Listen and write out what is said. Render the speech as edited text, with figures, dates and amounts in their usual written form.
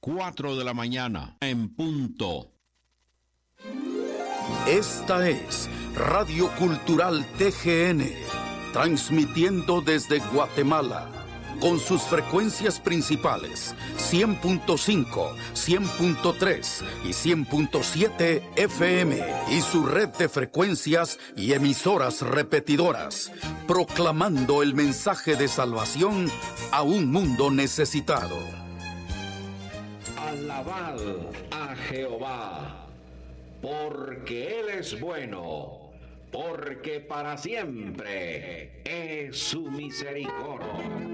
4 de la mañana, en punto. Esta es Radio Cultural TGN, transmitiendo desde Guatemala, con sus frecuencias principales, 100.5, 100.3 y 100.7 FM, y su red de frecuencias y emisoras repetidoras, proclamando el mensaje de salvación a un mundo necesitado. Alabad a Jehová, porque Él es bueno, porque para siempre es su misericordia.